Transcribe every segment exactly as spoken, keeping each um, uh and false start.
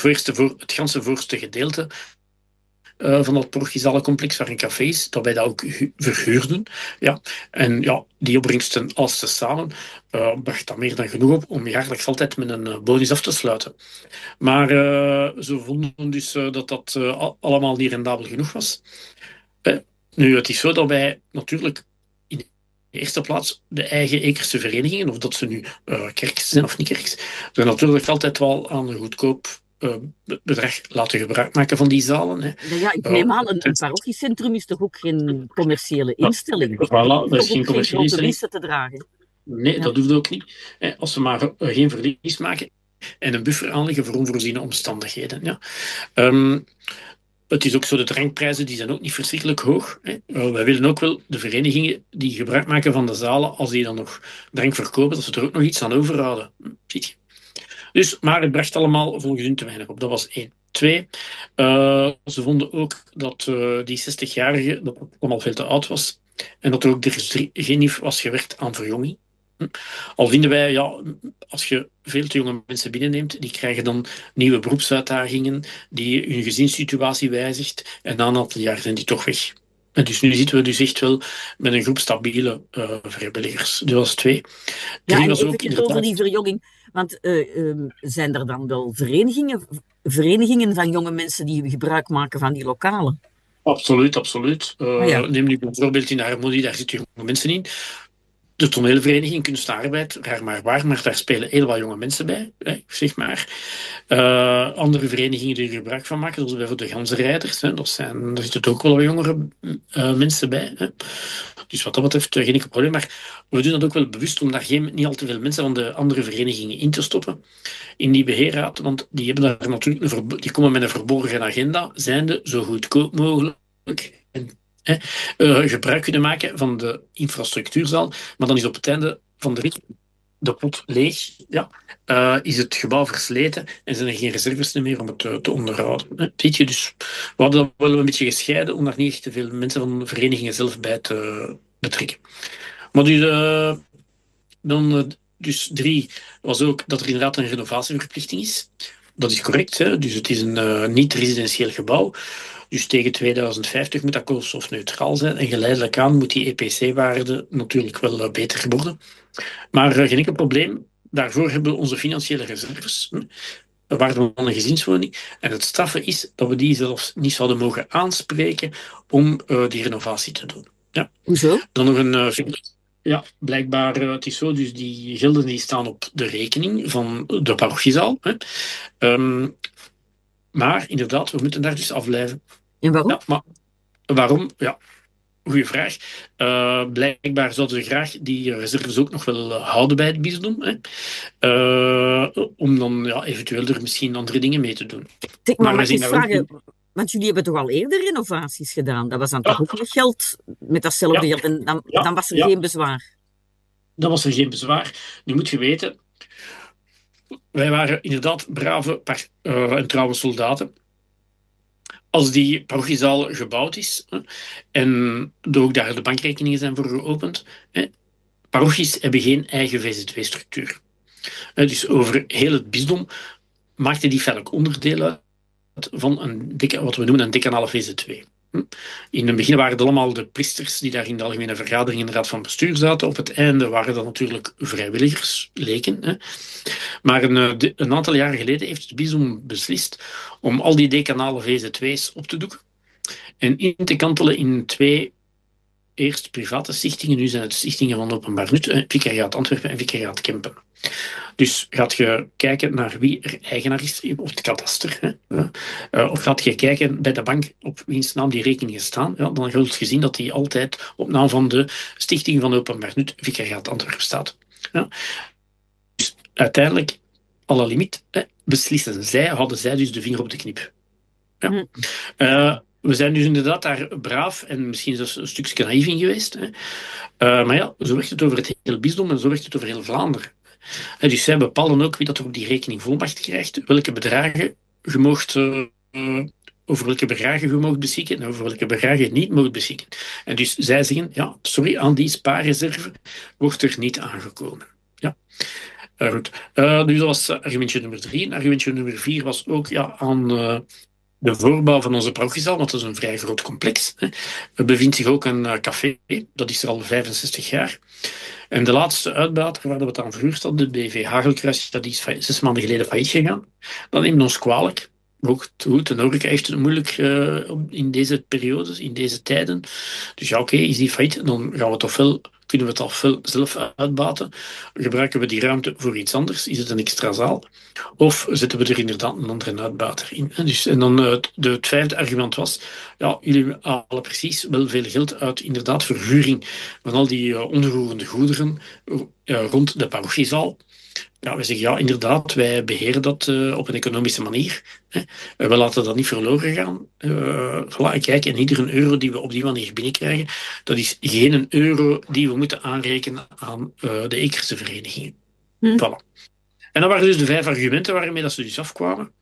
voorste voor, het ganse voorste gedeelte uh, van dat parochialencomplex waar een café is, dat wij dat ook hu- verhuurden. Ja. En ja, die opbrengsten, als te samen, uh, bracht dat meer dan genoeg op om jaarlijks altijd met een uh, bonus af te sluiten. Maar uh, ze vonden dus uh, dat dat uh, al- allemaal niet rendabel genoeg was. Eh, nu, het is zo dat wij natuurlijk in de eerste plaats de eigen Ekerse verenigingen, of dat ze nu uh, kerks zijn of niet kerks, zijn natuurlijk altijd wel aan een goedkoop uh, bedrag laten gebruik maken van die zalen. Hè. Nou ja, ik Uh, neem aan, een, een het, parochiecentrum is toch ook geen commerciële ja, instelling? Die voilà, hoeft dat toch is geen ook geen commerciële grote instelling. winsten te dragen? Nee, Ja. dat hoeft ook niet. Hè. Als ze maar uh, geen verlies maken en een buffer aanleggen voor onvoorziene omstandigheden. Ja. Um, Het is ook zo, de drankprijzen die zijn ook niet verschrikkelijk hoog. Hè. Uh, wij willen ook wel de verenigingen die gebruik maken van de zalen, als die dan nog drank verkopen, dat ze er ook nog iets aan overhouden. Hm, ziet je. Dus, maar het bracht allemaal volgens hun te weinig op. Dat was één. Twee, uh, ze vonden ook dat uh, die zestig-jarige dat allemaal veel te oud was en dat er ook er geen niet was gewerkt aan verjonging. Hm. Al vinden wij, ja, als je veel te jonge mensen binnenneemt, die krijgen dan nieuwe beroepsuitdagingen, die hun gezinssituatie wijzigt, en na een aantal jaar zijn die toch weg. En dus nu zitten we dus echt wel met een groep stabiele uh, vrijwilligers. Dat was twee. Ja, Drie en was ook eventjes over die inderdaad... verjonging. Want uh, um, zijn er dan wel verenigingen, verenigingen van jonge mensen die gebruik maken van die lokalen? Absoluut, absoluut. Ah ja. Uh, neem nu bijvoorbeeld in de Harmonie, daar zitten jonge mensen in. De toneelvereniging Kunstarbeid, raar maar waar, maar daar spelen heel wat jonge mensen bij, hè, zeg maar. Uh, andere verenigingen die er gebruik van maken, zoals bijvoorbeeld de Ganzenrijders, hè, dat zijn, daar zitten ook wel wat jongere uh, mensen bij. Hè. Dus wat dat betreft uh, geen enkel probleem, maar we doen dat ook wel bewust om daar geen, niet al te veel mensen van de andere verenigingen in te stoppen in die beheerraad, want die, hebben daar natuurlijk een verbo- die komen met een verborgen agenda, zijnde zo goedkoop mogelijk en Hè, uh, gebruik kunnen maken van de infrastructuurzaal, maar dan is op het einde van de rit de pot leeg, ja, uh, is het gebouw versleten en zijn er geen reserves meer om het uh, te onderhouden. Hè. Weet je, dus we hadden dat wel een beetje gescheiden om daar niet echt te veel mensen van de verenigingen zelf bij te betrekken. Maar dus, uh, dan, uh, dus drie was ook dat er inderdaad een renovatieverplichting is. Dat is correct, hè? Dus het is een uh, niet-residentieel gebouw. Dus tegen tweeduizend vijftig moet dat koolstofneutraal zijn. En geleidelijk aan moet die E P C-waarde natuurlijk wel uh, beter worden. Maar uh, geen enkel probleem. Daarvoor hebben we onze financiële reserves. Hm? De waarde van een gezinswoning. En het straffe is dat we die zelfs niet zouden mogen aanspreken om uh, die renovatie te doen. Ja. Hoezo? Dan nog een... Uh, ja, blijkbaar, uh, het is zo, dus die gelden die staan op de rekening van de parochiezaal. Hè. Um, maar inderdaad, we moeten daar dus afblijven. En waarom? Ja, maar waarom? Ja, goede vraag. Uh, blijkbaar zouden ze graag die reserves ook nog wel uh, houden bij het bisdom. Hè. Uh, om dan ja, eventueel er misschien andere dingen mee te doen. Zeg, maar, Maar mag wij ik zien eens daar ook... vragen, want jullie hebben toch al eerder renovaties gedaan? Dat was dan toch Ah, ook met geld, met datzelfde ja, geld, en dan, ja, dan was er ja, geen bezwaar. dat was er geen bezwaar. Nu moet je weten, wij waren inderdaad brave par- uh, en trouwe soldaten. Als die parochiezaal gebouwd is hè, en ook daar de bankrekeningen zijn voor geopend, hè, parochies hebben geen eigen V Z W-structuur. Dus over heel het bisdom maakte die feitelijk onderdeel uit van een, wat we noemen een decanale V Z W. In het begin waren het allemaal de priesters die daar in de algemene vergadering in de raad van bestuur zaten. Op het einde waren dat natuurlijk vrijwilligers, leken. Hè. Maar een, een aantal jaren geleden heeft het bisdom beslist om al die decanale V Z W's op te doeken en in te kantelen in twee eerst private stichtingen, nu zijn het stichtingen van openbaar nut, Vicariaat Antwerpen en Vicariaat Kempen. Dus gaat je kijken naar wie er eigenaar is op het kadaster, hè? Uh, of gaat je kijken bij de bank op wiens naam die rekeningen staan, ja, dan zult je zien dat die altijd op naam van de Stichting van Openbaar Nut, Vicariaat Antwerpen staat. Ja. Dus uiteindelijk, à la limiet, hè, beslissen zij, hadden zij dus de vinger op de knip. Ja. Hm. Uh, we zijn dus inderdaad daar braaf en misschien zelfs een stukje naïef in geweest. Hè. Uh, maar ja, zo werkt het over het hele bisdom en zo werkt het over heel Vlaanderen. En dus zij bepalen ook wie dat er op die rekening volmacht krijgt, welke bedragen je mocht, uh, over welke bedragen je mocht beschikken en over welke bedragen je niet mocht beschikken. En dus zij zeggen, ja, sorry, aan die spaarreserve wordt er niet aangekomen. Ja. Uh, goed. Uh, dus dat was argumentje nummer drie. En argumentje nummer vier was ook ja, aan uh, de voorbouw van onze parochiezaal, want dat is een vrij groot complex. Hè. Er bevindt zich ook een uh, café, dat is er al vijfenzestig jaar. En de laatste uitbater waar we het aan verhuurd hadden, de B V Hagelkruis, dat is zes maanden geleden failliet gegaan. Dat neemt ons kwalijk. Ook goed, de horeca heeft het moeilijk uh, in deze periodes, in deze tijden. Dus ja, oké, okay, is die failliet, dan gaan we toch wel, kunnen we het ofwel zelf uitbaten. Gebruiken we die ruimte voor iets anders? Is het een extra zaal? Of zetten we er inderdaad een andere uitbater in? Dus, en dan uh, de, het vijfde argument was, ja, jullie halen precies wel veel geld uit inderdaad verhuring van al die uh, onroerende goederen uh, rond de parochiezaal. Ja, we zeggen ja, inderdaad, wij beheren dat uh, op een economische manier. Hè. We laten dat niet verloren gaan. Uh, voilà, kijk, en iedere euro die we op die manier binnenkrijgen, dat is geen euro die we moeten aanrekenen aan uh, de Ekerse verenigingen. Hm. Voilà. En dat waren dus de vijf argumenten waarmee dat ze dus afkwamen.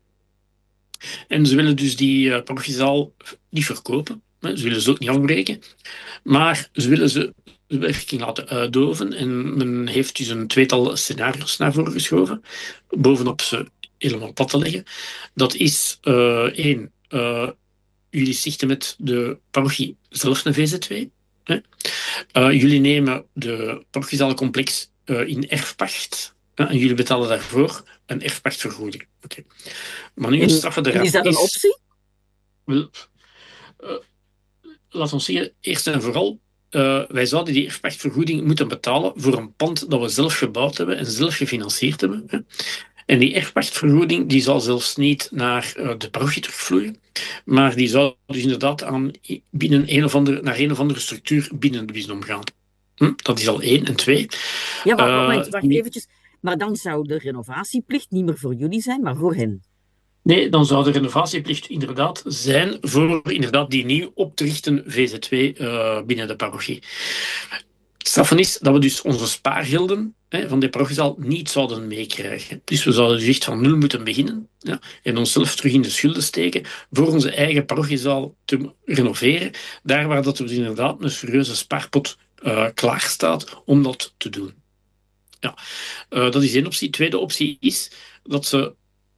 En ze willen dus die uh, parochiezaal niet verkopen. Hè. Ze willen ze ook niet afbreken. Maar ze willen ze de werking laten uitdoven. En men heeft dus een tweetal scenario's naar voren geschoven. Bovenop ze helemaal plat te leggen. Dat is uh, één. Uh, jullie stichten met de parochie zelf een V Z twee. Hè? Uh, jullie nemen de parochiezalencomplex uh, in erfpacht. Uh, en jullie betalen daarvoor een erfpachtvergoeding. Okay. Maar nu het straffen eraan is dat een optie? Wel, uh, laat ons zeggen, eerst en vooral, Uh, wij zouden die erfpachtvergoeding moeten betalen voor een pand dat we zelf gebouwd hebben en zelf gefinancierd hebben. Hè. En die erfpachtvergoeding die zal zelfs niet naar uh, de parochie terugvloeien, maar die zou dus inderdaad aan binnen een of andere, naar een of andere structuur binnen het bisdom gaan. Hm? Dat is al één. En twee... Ja, maar uh, wacht, wacht eventjes. Maar dan zou de renovatieplicht niet meer voor jullie zijn, maar voor hen. Nee, dan zou de renovatieplicht inderdaad zijn voor inderdaad die nieuw op te richten V Z twee uh, binnen de parochie. Het straffen is dat we dus onze spaargelden hè, van de parochiezaal niet zouden meekrijgen. Dus we zouden dus echt van nul moeten beginnen ja, en onszelf terug in de schulden steken voor onze eigen parochiezaal te renoveren. Daar waar dat er inderdaad een serieuze spaarpot uh, klaar staat om dat te doen. Ja, uh, dat is één optie. De tweede optie is dat ze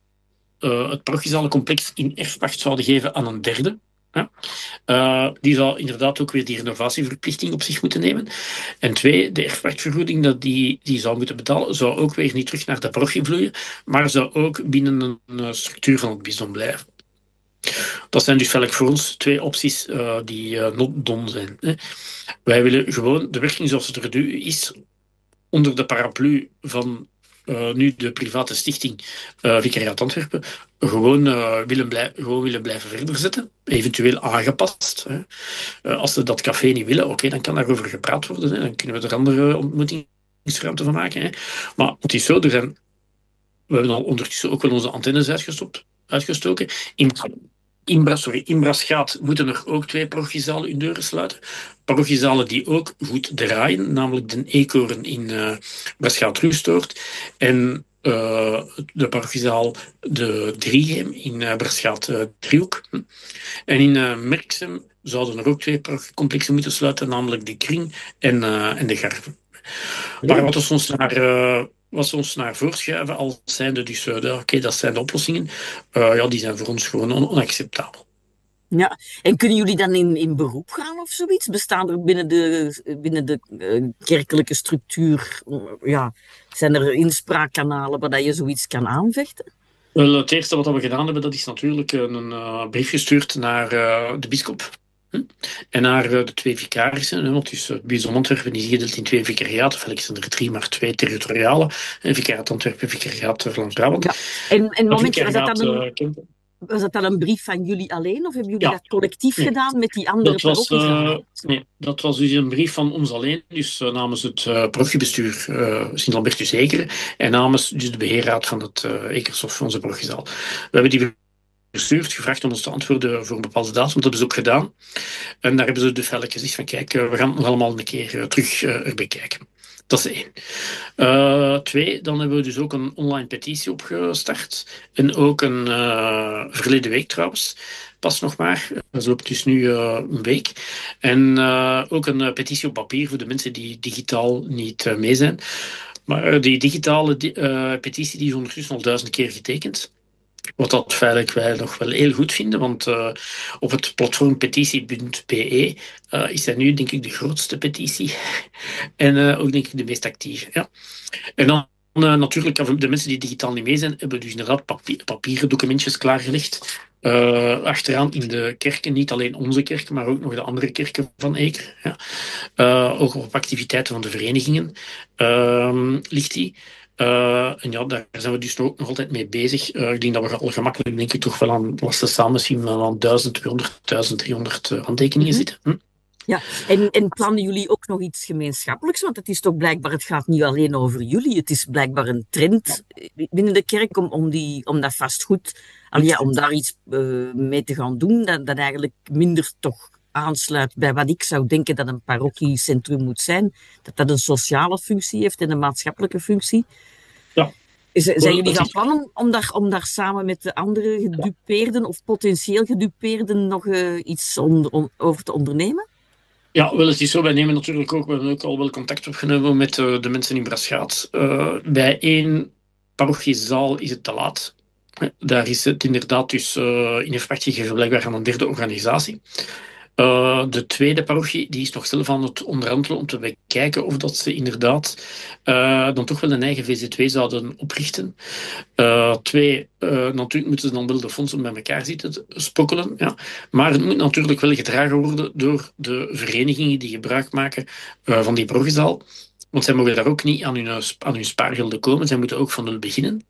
Uh, het parochiezalencomplex in erfpacht zouden geven aan een derde. Ja. Uh, die zou inderdaad ook weer die renovatieverplichting op zich moeten nemen. En twee, de erfpachtvergoeding dat die, die zou moeten betalen, zou ook weer niet terug naar de parochie vloeien, maar zou ook binnen een structuur van het bisdom blijven. Dat zijn dus feitelijk voor ons twee opties uh, die uh, not done zijn. Hè. Wij willen gewoon de werking zoals het er nu is, onder de paraplu van Uh, nu de private stichting uh, Vicariaat Antwerpen gewoon, uh, willen blij- gewoon willen blijven verder zetten, eventueel aangepast. Hè. Uh, als ze dat café niet willen, oké, okay, dan kan daarover gepraat worden. Hè. Dan kunnen we er andere ontmoetingsruimte van maken. Hè. Maar het is zo, er zijn, we hebben al ondertussen ook wel onze antennes uitgestopt, uitgestoken. In, Imbra, sorry, Imbras gaat, moeten er ook twee parochiezalen hun deuren sluiten. Parochiezalen die ook goed draaien, namelijk de Eekhoorn in uh, Braschaat-Ruustoort en uh, de parochiezaal de Drieheem in uh, Braschaat-Driehoek. En in uh, Merksem zouden er ook twee complexen moeten sluiten, namelijk de Kring en, uh, en de Garven. Maar wat is ons naar... Uh, wat ze ons naar voorschuiven, als zijnde dus, uh, oké, okay, dat zijn de oplossingen, uh, ja, die zijn voor ons gewoon on- onacceptabel. Ja, en kunnen jullie dan in, in beroep gaan of zoiets? Bestaan er binnen de, binnen de uh, kerkelijke structuur, uh, ja, zijn er inspraakkanalen waar je zoiets kan aanvechten? Wel, het eerste wat we gedaan hebben, dat is natuurlijk een uh, brief gestuurd naar uh, de bisschop. Hm? En naar uh, de twee vicarissen, want dus, het bisdom Antwerpen is gedeeld in twee vicariaten, of zijn er drie, maar twee territoriale. Vicariaat Antwerpen, vicariaat Vlaams-Brabant. Ja. En, en moment, was dat dan een... Uh, Was dat dan een brief van jullie alleen, of hebben jullie ja. dat collectief nee. gedaan met die andere parochies? Uh, nee, dat was dus een brief van ons alleen, dus uh, namens het uh, parochiebestuur uh, Sint-Albertus Ekeren en namens dus de beheerraad van het uh, Ekershof, onze parochiezaal. We hebben die gestuurd, gevraagd om ons te antwoorden voor een bepaalde datum, dat hebben ze ook gedaan. En daar hebben ze de feitelijk gezegd van kijk, uh, we gaan het nog allemaal een keer uh, terug uh, erbij kijken. Dat is één. Uh, twee, dan hebben we dus ook een online petitie opgestart. En ook een uh, verleden week trouwens, pas nog maar. Dat loopt dus nu uh, een week. En uh, ook een uh, petitie op papier voor de mensen die digitaal niet uh, mee zijn. Maar die digitale di- eh, petitie die is ondertussen al duizend keer getekend. Wat dat feitelijk wij nog wel heel goed vinden, want uh, op het platform petitie punt b e uh, is dat nu denk ik de grootste petitie en uh, ook denk ik de meest actieve. Ja. En dan uh, natuurlijk, de mensen die digitaal niet mee zijn, hebben dus inderdaad papier, papieren documentjes klaargelegd. Uh, achteraan in de kerken, niet alleen onze kerk, maar ook nog de andere kerken van Eker. Ja. Uh, ook op activiteiten van de verenigingen uh, ligt die. Uh, en ja, daar zijn we dus ook nog altijd mee bezig. Uh, ik denk dat we al gemakkelijk, denk ik, toch wel aan, was het samen misschien wel aan duizend tweehonderd, duizend driehonderd handtekeningen Mm-hmm. zitten. Hm? Ja, en, en plannen jullie ook nog iets gemeenschappelijks? Want het is toch blijkbaar, het gaat niet alleen over jullie. Het is blijkbaar een trend binnen de kerk om, om, die, om dat vastgoed, al ja, om daar iets uh, mee te gaan doen, dat, dat eigenlijk minder toch aansluit bij wat ik zou denken dat een parochiecentrum moet zijn. Dat dat een sociale functie heeft en een maatschappelijke functie. Ja. Is, zijn jullie van plan om, om, daar, om daar samen met de andere gedupeerden of potentieel gedupeerden nog uh, iets on, on, over te ondernemen? Ja, wel, het is zo. Wij nemen natuurlijk ook, we hebben ook al wel contact opgenomen met uh, de mensen in Braschaat. Uh, bij één parochiezaal is het te laat. Daar is het inderdaad dus uh, in opdracht gegeven blijkbaar aan een derde organisatie. Uh, de tweede parochie die is nog zelf aan het onderhandelen om te bekijken of dat ze inderdaad uh, dan toch wel een eigen V Z W zouden oprichten. Uh, twee, uh, natuurlijk moeten ze dan wel de fondsen bij elkaar zitten spokkelen. Ja. Maar het moet natuurlijk wel gedragen worden door de verenigingen die gebruik maken uh, van die parochiezaal. Want zij mogen daar ook niet aan hun, aan hun spaargelden komen. Zij moeten ook van nul beginnen.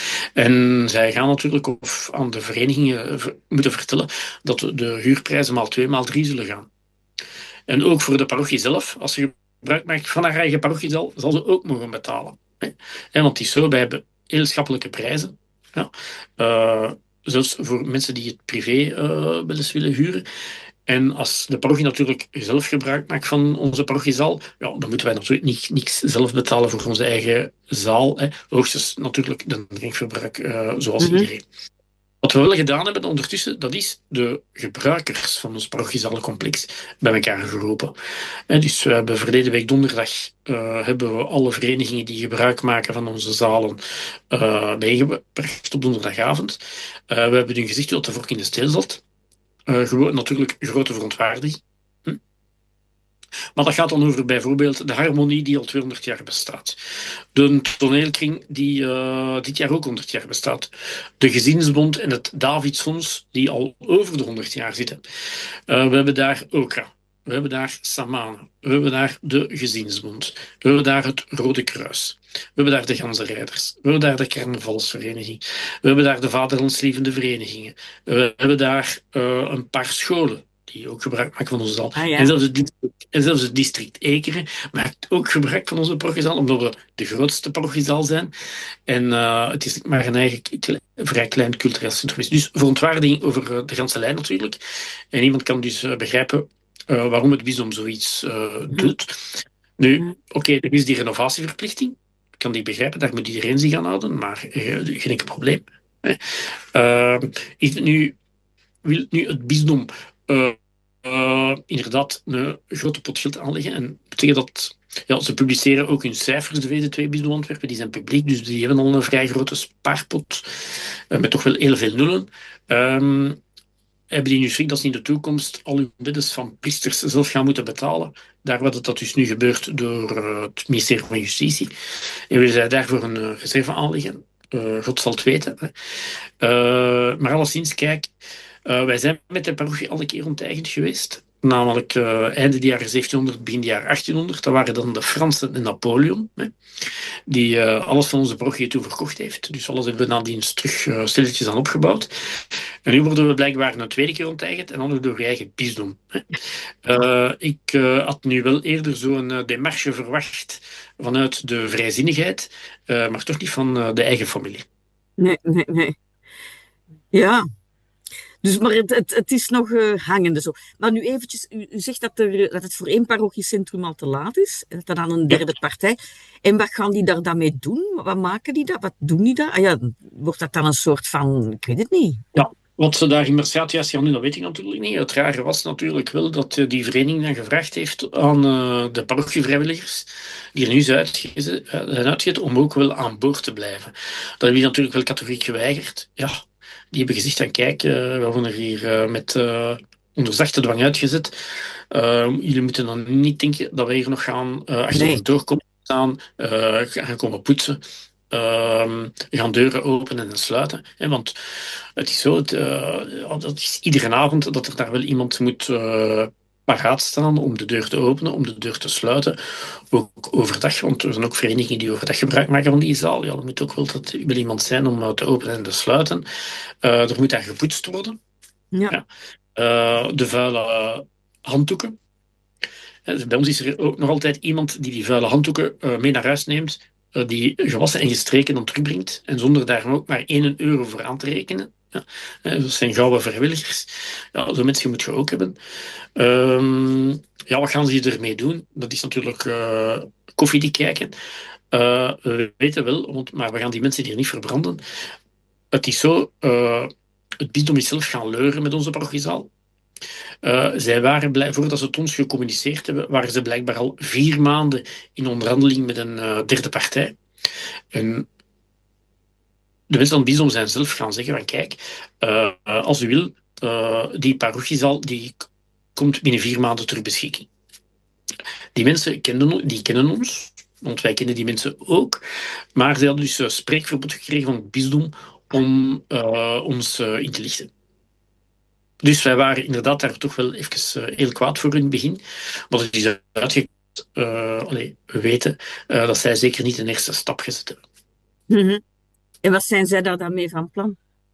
En zij gaan natuurlijk of aan de verenigingen moeten vertellen dat de huurprijzen maal twee, maal drie zullen gaan. En ook voor de parochie zelf, als ze gebruik maakt van haar eigen parochie, zal, zal ze ook mogen betalen. En want het is zo, wij hebben heel schappelijke prijzen. Ja. Uh, zelfs voor mensen die het privé uh, wel eens willen huren. En als de parochie natuurlijk zelf gebruik maakt van onze parochiezaal, ja, dan moeten wij natuurlijk niet, niks zelf betalen voor onze eigen zaal. Hè. Hoogstens natuurlijk de drinkverbruik, uh, zoals mm-hmm. iedereen. Wat we wel gedaan hebben ondertussen, dat is de gebruikers van ons parochiezaalcomplex bij elkaar geroepen. En dus we hebben verleden week donderdag uh, hebben we alle verenigingen die gebruik maken van onze zalen uh, meegebracht op donderdagavond. Uh, we hebben hun gezegd dat de vork in de steel zat. Uh, gewoon natuurlijk grote verontwaardiging. Hm? Maar dat gaat dan over bijvoorbeeld de harmonie die al tweehonderd jaar bestaat. De toneelkring die uh, dit jaar ook honderd jaar bestaat. De gezinsbond en het Davidsfonds die al over de honderd jaar zitten. Uh, we hebben daar Okra. We hebben daar Samana. We hebben daar de Gezinsbond. We hebben daar het Rode Kruis. We hebben daar de Ganzenrijders. We hebben daar de Carnavalsvereniging. We hebben daar de Vaderlandslievende verenigingen. We hebben daar uh, een paar scholen die ook gebruik maken van onze zaal. Ah, ja. en, zelfs het district, en zelfs het district Ekeren maakt ook gebruik van onze parochiezaal, omdat we de grootste parochiezaal zijn. En uh, het is maar een eigen kle- vrij klein cultureel centrum. Dus verontwaardiging over uh, de ganse lijn natuurlijk. En iemand kan dus uh, begrijpen uh, waarom het bisdom zoiets uh, doet. Nu, oké, okay, er is die renovatieverplichting. Ik kan die begrijpen, daar moet iedereen zich aan houden, maar uh, geen enkel probleem. Uh, is het nu, wil het nu het bisdom uh, uh, inderdaad een grote pot geld aanleggen? En dat betekent dat ja, ze publiceren ook hun cijfers, de V Z W Bisdom Antwerpen, die zijn publiek, dus die hebben al een vrij grote spaarpot uh, met toch wel heel veel nullen. Um, hebben die nu schrik dat ze in de toekomst al hun beddes van priesters zelf gaan moeten betalen? Daar wat het dat dus nu gebeurt door uh, het ministerie van Justitie. En willen zij daarvoor een uh, reserve aanleggen? Uh, God zal het weten. Hè. Uh, maar alleszins, kijk, uh, wij zijn met de parochie al een keer onteigend geweest. Namelijk uh, einde de jaren zeventienhonderd, begin de jaren achttienhonderd. Dat waren dan de Fransen en Napoleon. Hè, die uh, alles van onze parochie toen verkocht heeft. Dus alles hebben we nadien terug uh, stilletjes aan opgebouwd. En nu worden we blijkbaar een tweede keer onteigend en dan nog door je eigen bisdom. Hè. Uh, ik uh, had nu wel eerder zo'n uh, démarche verwacht vanuit de vrijzinnigheid, uh, maar toch niet van uh, de eigen familie. Nee, nee, nee. Ja. Dus, maar het, het, het is nog uh, hangende zo. Maar nu eventjes, u, u zegt dat, er, dat het voor één parochiecentrum al te laat is. En dat aan een derde ja. partij. En wat gaan die daar dan mee doen? Wat maken die daar? Wat doen die daar? Ah ja, wordt dat dan een soort van, ik weet het niet. Ja. Wat ze daar in Merciatius gaan doen, dat weet ik natuurlijk niet. Het rare was natuurlijk wel dat eh, die vereniging dan gevraagd heeft aan eh, de parochievrijwilligers die er nu zijn uitgezet, eh, zijn uitgezet om ook wel aan boord te blijven. Dat hebben die natuurlijk wel categoriek geweigerd. Ja, die hebben gezegd van kijk, eh, we worden er hier eh, met uh, onder zachte dwang uitgezet. Uh, jullie moeten dan niet denken dat wij hier nog gaan uh, achter Nee. een doorkomen staan, uh, gaan komen poetsen. Uh, gaan deuren openen en sluiten. Hè, want het is zo, het, uh, het is iedere avond dat er daar wel iemand moet uh, paraat staan om de deur te openen, om de deur te sluiten. Ook overdag, want er zijn ook verenigingen die overdag gebruik maken van die zaal. Ja, er moet ook wel, dat, wel iemand zijn om te openen en te sluiten. Uh, er moet daar gepoetst worden. Ja. Ja. Uh, de vuile handdoeken. Dus bij ons is er ook nog altijd iemand die die vuile handdoeken uh, mee naar huis neemt, uh, die gewassen en gestreken dan terugbrengt, en zonder daar ook maar één euro voor aan te rekenen. Ja. Uh, dat zijn gouden vrijwilligers. Ja, zo'n mensen moet je ook hebben. Uh, ja, wat gaan ze ermee doen? Dat is natuurlijk uh, koffiedik kijken. Uh, we weten wel, want, maar we gaan die mensen hier niet verbranden. Het is zo, uh, het bisdom is zelf gaan leuren met onze parochiezaal. Uh, zij waren blij, voordat ze het ons gecommuniceerd hebben, waren ze blijkbaar al vier maanden in onderhandeling met een uh, derde partij. En de mensen van het bisdom zijn zelf gaan zeggen van kijk, uh, als u wil, uh, die parochiezaal die komt binnen vier maanden ter beschikking. Die mensen kenden, die kennen ons, want wij kennen die mensen ook, maar ze hadden dus uh, spreekverbod gekregen van het bisdom om uh, ons uh, in te lichten. Dus wij waren inderdaad daar toch wel even uh, heel kwaad voor in het begin. Maar het is uitgekomen. Uh, allee, we weten uh, dat zij zeker niet een eerste stap gezet hebben. Mm-hmm. En wat zijn zij daar dan mee van plan?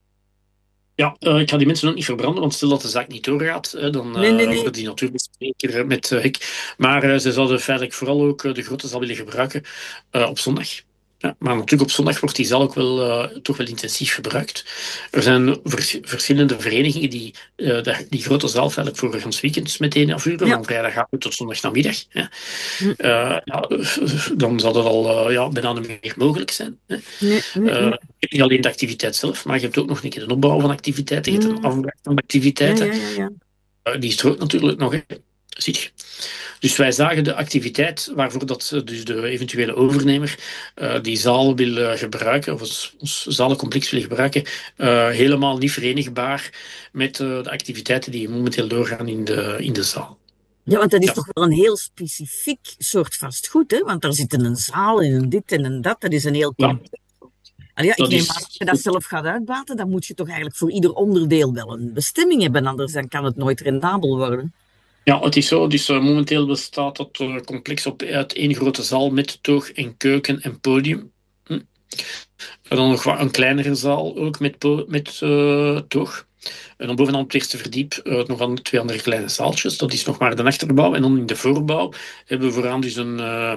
Ja, uh, ik ga die mensen ook niet verbranden, want stel dat de zaak niet doorgaat, uh, dan uh, nee, nee, nee. worden die natuurlijk zeker met uh, hek. Maar uh, ze zouden feitelijk vooral ook uh, de grote zaal willen gebruiken uh, op zondag. Ja, maar natuurlijk op zondag wordt die zaal ook wel, uh, toch wel intensief gebruikt. Er zijn vers- verschillende verenigingen die uh, de, die grote zaal feitelijk voor gans weekend meteen afvuren, ja. Van vrijdagavond tot zondagnamiddag. Ja. Hm. Uh, ja, dan zal dat al uh, ja, bijna niet meer mogelijk zijn. Hè. Nee, nee, nee. Uh, niet alleen de activiteit zelf, maar je hebt ook nog een keer de opbouw van activiteiten, je hebt een afbraak van activiteiten. Ja, ja, ja, ja. Uh, die is er ook natuurlijk nog, hè. Ziet je. Dus wij zagen de activiteit waarvoor dat, dus de eventuele overnemer uh, die zaal wil uh, gebruiken, of ons, ons zalencomplex wil gebruiken, uh, helemaal niet verenigbaar met uh, de activiteiten die momenteel doorgaan in de, in de zaal. Ja, want dat is ja. toch wel een heel specifiek soort vastgoed, hè? Want daar zit een zaal en een dit en een dat. Dat is een heel complex. Ja. Allee, ja, ik neem aan, als je dat zelf gaat uitbaten, dan moet je toch eigenlijk voor ieder onderdeel wel een bestemming hebben, anders dan kan het nooit rendabel worden. Ja, het is zo. Dus uh, momenteel bestaat dat uh, complex op, uit één grote zaal met toog en keuken en podium. Hm. En dan nog een kleinere zaal, ook met, po- met uh, toog. En dan bovenaan op het eerste verdiep uh, nog aan twee andere kleine zaaltjes. Dat is nog maar de achterbouw. En dan in de voorbouw hebben we vooraan dus een... Uh,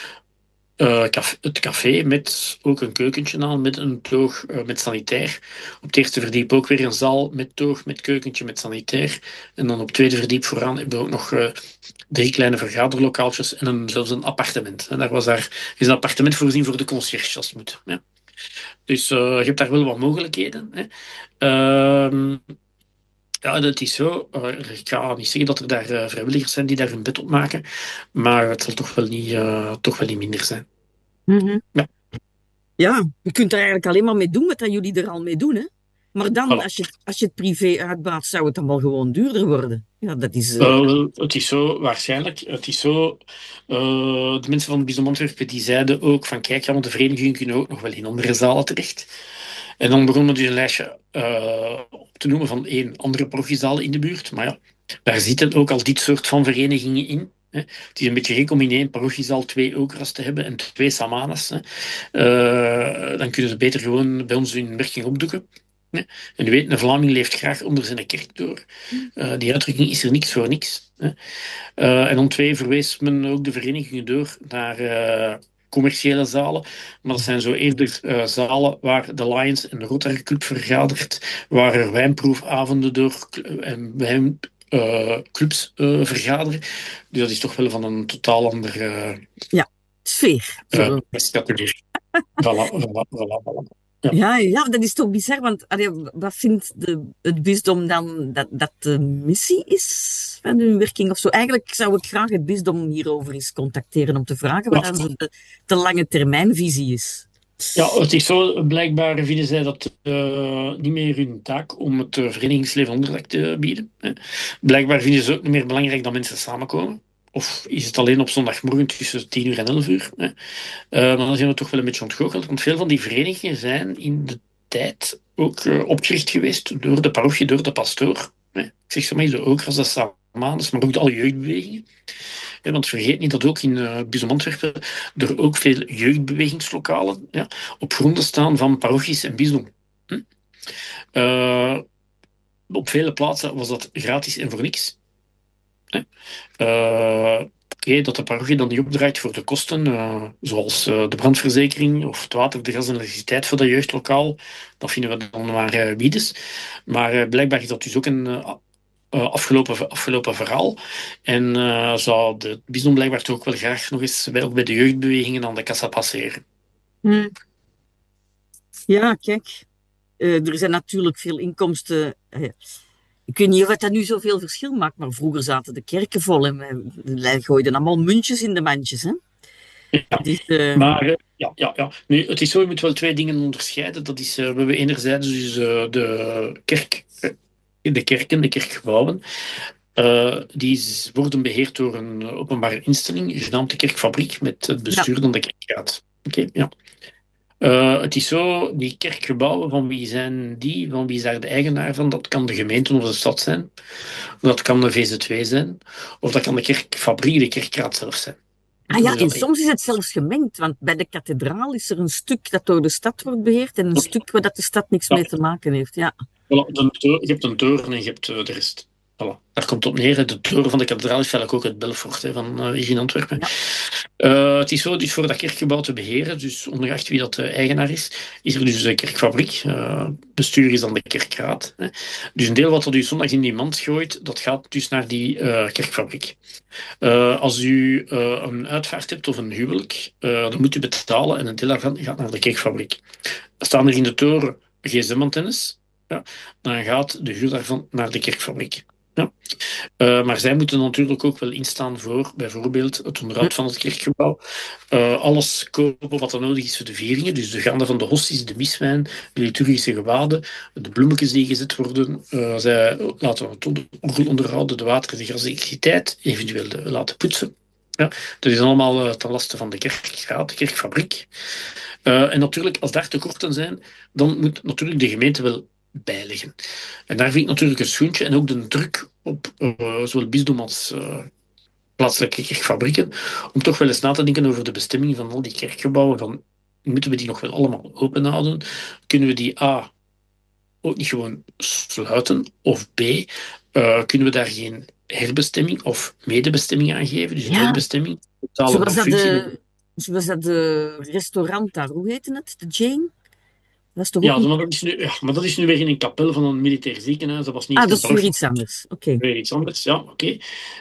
Uh, café, het café met ook een keukentje aan, met een toog uh, met sanitair. Op het eerste verdiep ook weer een zaal met toog, met keukentje, met sanitair. En dan op het tweede verdiep vooraan hebben we ook nog uh, drie kleine vergaderlokaaltjes en een, zelfs een appartement. En daar was daar, is een appartement voorzien voor de conciërge als het moet. Ja. Dus uh, je hebt daar wel wat mogelijkheden. Hè. Uh, Ja, dat is zo. Uh, ik ga niet zeggen dat er daar uh, vrijwilligers zijn die daar hun bed op maken, maar het zal toch wel niet, uh, toch wel niet minder zijn. Mm-hmm. Ja. Ja, je kunt er eigenlijk alleen maar mee doen wat jullie er al mee doen, hè? Maar dan, voilà. als, je, als je het privé uitbaat, zou het dan wel gewoon duurder worden. Ja, dat is... Uh... Uh, het is zo, waarschijnlijk. Het is zo... Uh, de mensen van het Bisdom Antwerpen die zeiden ook van kijk, ja, want de verenigingen kunnen ook nog wel in andere zalen terecht. En dan begonnen we dus een lijstje uh, op te noemen van één andere parochiezalen in de buurt. Maar ja, daar zitten ook al dit soort van verenigingen in. Hè. Het is een beetje gek om in één parochiezaal twee okras te hebben en twee samanas. Hè. Uh, dan kunnen ze beter gewoon bij ons hun werking opdoeken. Hè. En u weet, een Vlaming leeft graag onder zijn kerk door. Uh, die uitdrukking is er niks voor niks. Hè. Uh, en om twee verwees men ook de verenigingen door naar... Uh, commerciële zalen, maar dat zijn zo eerder uh, zalen waar de Lions en de Rotary Club vergadert, waar er wijnproefavonden door en wijnclubs uh, uh, vergaderen. Dus dat is toch wel van een totaal andere... Uh, ja, sfeer. Uh, categorie. voilà, voilà, voilà, voilà. Ja. Ja, ja, dat is toch bizar, want allee, wat vindt de, het bisdom dan dat, dat de missie is van hun werking of zo? Eigenlijk zou ik graag het bisdom hierover eens contacteren om te vragen wat Ja. dan zo de, de lange termijnvisie is. Ja, het is zo, blijkbaar vinden zij dat uh, niet meer hun taak om het uh, verenigingsleven onderdak te bieden. Hè. Blijkbaar vinden ze het ook niet meer belangrijk dat mensen samenkomen. Of is het alleen op zondagmorgen tussen tien uur en elf uur? Hè. Uh, maar dan zijn we toch wel een beetje ontgoocheld, want veel van die verenigingen zijn in de tijd ook uh, opgericht geweest door de parochie, door de pastoor. Hè. Ik zeg zo maar de Okras, de Samanus, maar ook alle jeugdbewegingen. Ja, want vergeet niet dat ook in uh, Bisdom Antwerpen er ook veel jeugdbewegingslokalen ja, op gronden staan van parochies en bisdom. Hm? Uh, op vele plaatsen was dat gratis en voor niks. Uh, Oké, okay, dat de parochie dan niet opdraait voor de kosten, uh, zoals uh, de brandverzekering of het water, de gas en elektriciteit voor dat jeugdlokaal, dat vinden we dan maar uh, wiedes. Maar uh, blijkbaar is dat dus ook een... Uh, Uh, afgelopen, afgelopen verhaal. En uh, zou de bisdom blijkbaar toch ook wel graag nog eens bij, ook bij de jeugdbewegingen aan de kassa passeren. Hmm. Ja, kijk. Uh, er zijn natuurlijk veel inkomsten. Uh, ik weet niet of dat nu zoveel verschil maakt, maar vroeger zaten de kerken vol en wij gooiden allemaal muntjes in de mandjes. Hè? Ja, dus, uh... maar uh, ja, ja, ja. Nu, het is zo, je moet wel twee dingen onderscheiden. Dat is, uh, we hebben enerzijds dus uh, de kerk... De kerken, de kerkgebouwen, uh, die worden beheerd door een openbare instelling, genaamd de Kerkfabriek, met het bestuur ja. dan de Kerkraad. Oké, okay, ja. Uh, het is zo, die kerkgebouwen, van wie zijn die? Van wie is daar de eigenaar van? Dat kan de gemeente of de stad zijn. Dat kan de V Z W zijn. Of dat kan de Kerkfabriek, de Kerkraad zelf zijn. Ah ja, en soms is het zelfs gemengd, want bij de kathedraal is er een stuk dat door de stad wordt beheerd en een stuk waar dat de stad niks ja. mee te maken heeft. Ja. Je hebt een toren en je hebt de rest. Voilà. Daar komt het op neer. De toren van de kathedraal is eigenlijk ook het Belfort hè, van uh, hier in Antwerpen. Ja. Uh, het is zo, dus voor dat kerkgebouw te beheren, dus ongeacht wie dat de eigenaar is, is er dus de kerkfabriek. Uh, bestuur is dan de kerkraad. Hè. Dus een deel wat er dus zondags in die mand gooit, dat gaat dus naar die uh, kerkfabriek. Uh, als u uh, een uitvaart hebt of een huwelijk, uh, dan moet u betalen en een deel daarvan gaat naar de kerkfabriek. Staan er in de toren gsm-antennes, ja, dan gaat de huur daarvan naar de kerkfabriek. Ja. Uh, maar zij moeten natuurlijk ook wel instaan voor bijvoorbeeld het onderhoud van het kerkgebouw. Uh, alles kopen wat er nodig is voor de vieringen. Dus de gaande van de hosties, de miswijn, de liturgische gewaden, de bloemetjes die gezet worden. Uh, zij laten het orgel onderhouden, de water, de gas, de elektriciteit, eventueel de, laten poetsen. Ja, dat is allemaal uh, ten laste van de kerkraad, de kerkfabriek. Uh, en natuurlijk, als daar tekorten zijn, dan moet natuurlijk de gemeente wel bijleggen. En daar vind ik natuurlijk een schoentje en ook de druk op uh, zowel bisdom als uh, plaatselijke kerkfabrieken, om toch wel eens na te denken over de bestemming van al die kerkgebouwen. Van, moeten we die nog wel allemaal open houden? Kunnen we die A ook niet gewoon sluiten? Of B, uh, kunnen we daar geen herbestemming of medebestemming aan geven? Dus een ja. herbestemming. Zoals dat, de, zoals dat de restaurant daar, hoe heette het? De Jane? Dat is toch ja, ook... maar dat, is nu, ja, maar dat is nu weer in een kapel van een militair ziekenhuis. Dat was niet ah, dat is weer iets anders. Oké. Okay. Weer iets anders, ja, oké. Okay.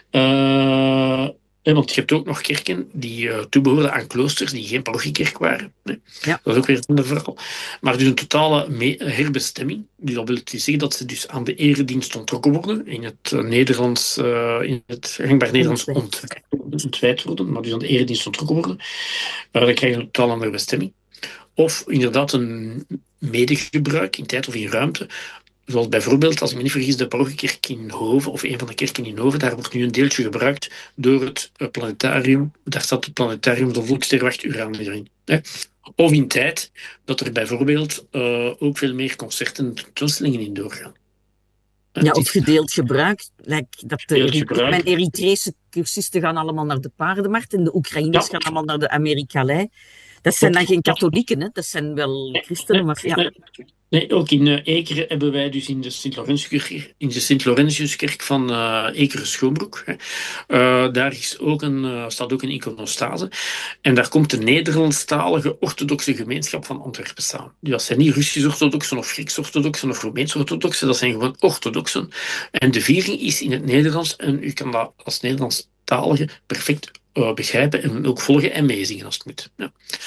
Uh, want je hebt ook nog kerken die uh, toebehoorden aan kloosters die geen parochiekerk waren. Nee. Ja. Dat is ook weer een ander verhaal. Maar dus een totale me- herbestemming. Dus dat wil zeggen dat ze dus aan de eredienst ontrokken worden. In het uh, Nederlands, uh, in het gangbaar Nederlands ontwijd ont- worden. Maar dus aan de eredienst ontrokken worden. Uh, dan krijg je een totaal andere bestemming. Of inderdaad een medegebruik in tijd of in ruimte. Zoals bijvoorbeeld, als ik me niet vergis, de parochiekerk in Hoven, of een van de kerken in Hoven, daar wordt nu een deeltje gebruikt door het planetarium. Daar staat het planetarium van Volkssterwacht Uran erin. Hè. Of in tijd dat er bijvoorbeeld uh, ook veel meer concerten en tentoonstellingen in doorgaan. Ja, of gedeeld gebruik. Like dat de, gebruik. Mijn Eritrese cursisten gaan allemaal naar de paardenmarkt en de Oekraïners ja. gaan allemaal naar de Amerikalei. Dat zijn dan geen katholieken, hè? Dat zijn wel christenen, maar ja. Nee, nee, ook in uh, Ekeren hebben wij dus in de Sint-Laurentiuskerk, in de Sint-Laurentiuskerk van uh, Ekeren-Schoonbroek, hè. Uh, daar is ook een, uh, staat ook een iconostase. En daar komt de Nederlandstalige orthodoxe gemeenschap van Antwerpen samen. Dus dat zijn niet Russisch-orthodoxen of Grieks-orthodoxen of Romeins-orthodoxen, dat zijn gewoon orthodoxen. En de viering is in het Nederlands en u kan dat als Nederlandstalige perfect Uh, begrijpen en ook volgen en meezingen als het moet. Ja.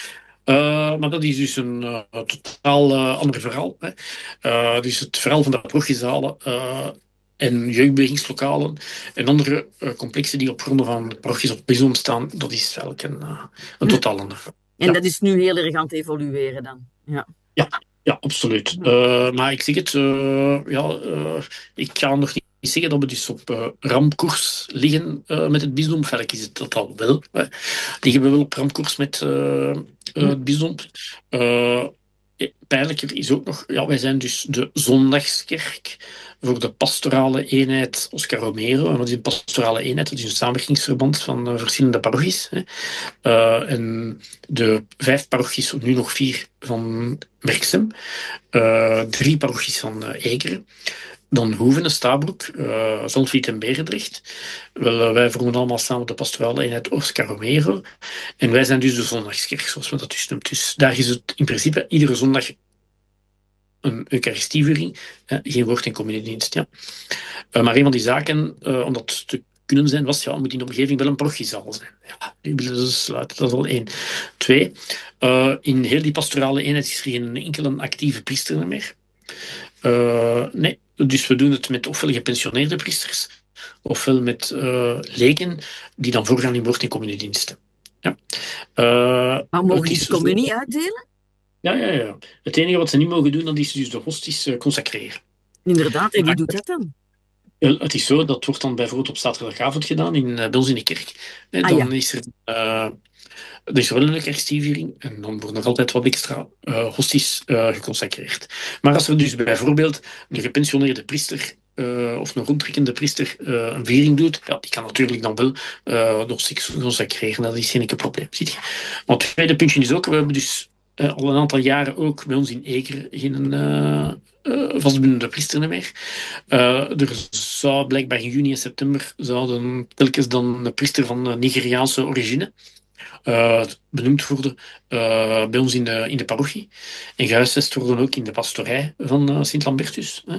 Uh, maar dat is dus een uh, totaal uh, ander verhaal. Hè. Uh, dus het verhaal van de parochiezalen uh, en jeugdbewegingslokalen en andere uh, complexen die op gronden van parochies of bisdom staan, dat is eigenlijk een, uh, een totaal ander verhaal. En ja. Dat is nu heel erg aan het evolueren dan? Ja. Ja, ja, absoluut. Uh, maar ik zeg het, uh, ja, uh, ik ga nog niet zeggen dat we dus op uh, ramkoers liggen uh, met het bisdom. Feitelijk is het dat al wel. Hè. Liggen we wel op ramkoers met uh, uh, het bisdom. Uh, pijnlijker is ook nog, ja, wij zijn dus de zondagskerk voor de pastorale eenheid Oscar Romero. En wat is een pastorale eenheid? Dat is een samenwerkingsverband van uh, verschillende parochies. Hè. Uh, en de vijf parochies, nu nog vier van Merksem, uh, drie parochies van uh, Ekeren, dan Hoevenen, Stabroek, uh, Zandvliet en Berendrecht. Wel, uh, wij vormen allemaal samen de pastorale eenheid Oscar Romero. En wij zijn dus de zondagskerk, zoals we dat dus noemen. Dus daar is het in principe iedere zondag een eucharistieviering, uh, geen woord- en communiedienst. Ja. Uh, maar een van die zaken, uh, om dat te kunnen zijn, was, ja, moet in de omgeving wel een parochiezaal zijn. Ja, die willen ze sluiten, dat is al één. Twee, uh, in heel die pastorale eenheid is er geen enkele actieve priester meer. Uh, nee, dus we doen het met ofwel gepensioneerde priesters, ofwel met uh, leken, die dan voorgaan in woord- en communiediensten. Ja. Uh, maar mogen die communie zo... uitdelen? Ja, ja, ja. Het enige wat ze niet mogen doen, dat is dus de hosties uh, consacreren. Inderdaad, en wie doet dat dan? Het is zo, dat wordt dan bijvoorbeeld op zaterdagavond gedaan, in, bij ons in de kerk. En ah, dan ja. is er, uh, er is wel een eucharistieviering en dan worden er altijd wat extra uh, hosties uh, geconsacreerd. Maar als er dus bijvoorbeeld een gepensioneerde priester uh, of een rondtrekkende priester uh, een viering doet, ja, die kan natuurlijk dan wel uh, de hosties consacreren, dat is geen enkel probleem. Ziet je? Maar het tweede puntje is ook, we hebben dus uh, al een aantal jaren ook bij ons in Ekeren geen... Uh, Uh, vastbindende priester meer. Uh, er zou blijkbaar in juni en september zouden telkens dan een priester van uh, Nigeriaanse origine uh, benoemd worden uh, bij ons in de, in de parochie. En gehuisvest worden ook in de pastorij van uh, Sint-Lambertus. Uh,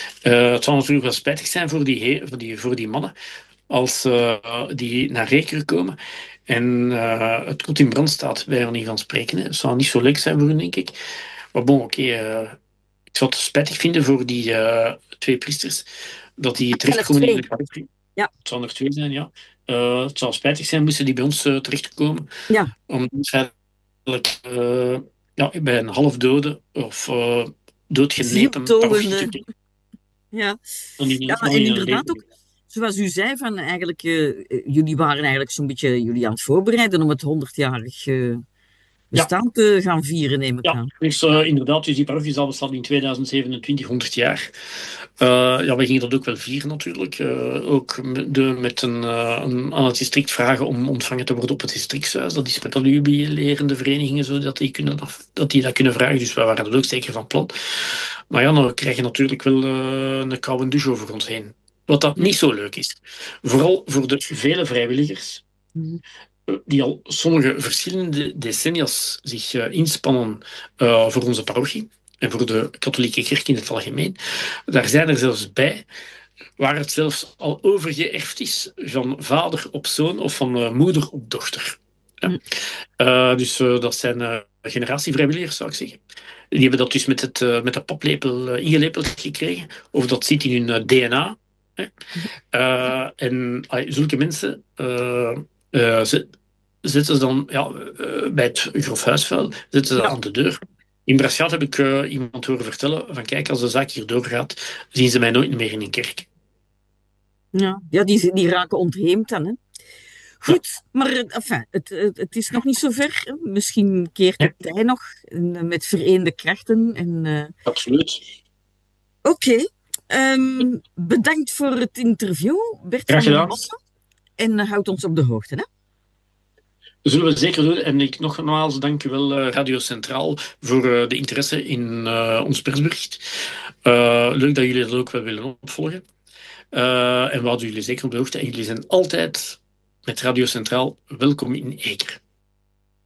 het zou natuurlijk wel spijtig zijn voor die, he- voor die, voor die mannen als uh, die naar Rekeren komen en uh, het goed in brand staat, bij er niet van spreken. Hè. Het zou niet zo leuk zijn voor hen, denk ik. Maar bon, oké... Okay, uh, ik zou het spijtig vinden voor die uh, twee priesters, dat die terechtkomen in de parochie. Ja. Het zou nog twee zijn, ja. Uh, het zou spijtig zijn, moesten die bij ons uh, terechtkomen. Ja. Omdat eigenlijk uh, ja, bij een halfdode of uh, doodgenepen parochie. Ja, ja en inderdaad ook, zoals u zei, van eigenlijk, uh, jullie waren eigenlijk zo'n beetje jullie aan het voorbereiden om het honderdjarig... Uh, bestaan ja. te gaan vieren, neem ik ja, aan. Dus uh, inderdaad, dus die parochiezaal bestaat in tweeduizend zevenentwintig, honderd jaar. Uh, ja, wij gingen dat ook wel vieren natuurlijk. Uh, ook met, de, met een, uh, een, aan het district vragen om ontvangen te worden op het districtshuis. Dat is met al jubilerende verenigingen zo, dat die, kunnen, dat die dat kunnen vragen. Dus wij waren dat ook zeker van plan. Maar ja, dan krijg je natuurlijk wel uh, een koude douche over ons heen. Wat dat niet zo leuk is. Vooral voor de vele vrijwilligers. Mm. Die al sommige verschillende decennia's zich uh, inspannen uh, voor onze parochie en voor de katholieke kerk in het algemeen. Daar zijn er zelfs bij waar het zelfs al overgeërfd is van vader op zoon of van uh, moeder op dochter. Ja. Uh, dus uh, dat zijn uh, generatievrijwilligers, zou ik zeggen. Die hebben dat dus met, het, uh, met de paplepel uh, ingelepeld gekregen. Of dat zit in hun uh, D N A. Hè. Uh, en uh, zulke mensen... Uh, Uh, zitten ze dan ja, uh, bij het grof huisvuil, zitten ze ja. aan de deur. In Braschaat heb ik uh, iemand horen vertellen van kijk, als de zaak hier doorgaat, zien ze mij nooit meer in een kerk. Ja, ja die, die raken ontheemd dan. Hè? Goed, ja. maar enfin, het, het, het is nog niet zo ver. Misschien keert de ja. tijd nog met vereende krachten. En, uh... Absoluut. Oké, okay. um, bedankt voor het interview, Bert Graag van der Bossen. En uh, houd ons op de hoogte, hè? Dat zullen we zeker doen. En ik nogmaals dank u wel, uh, Radio Centraal, voor uh, de interesse in uh, ons persbericht. Uh, leuk dat jullie dat ook wel willen opvolgen. Uh, en we houden jullie zeker op de hoogte. En jullie zijn altijd met Radio Centraal welkom in Ekeren.